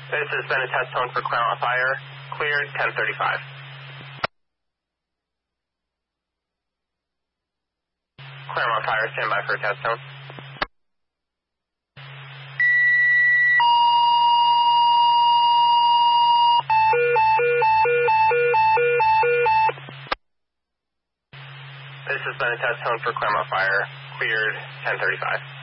This has been a test tone for Claremont Fire. Cleared 1035. Claremont Fire, stand by for a test tone. This has been a test tone for Claremont Fire. Cleared 1035.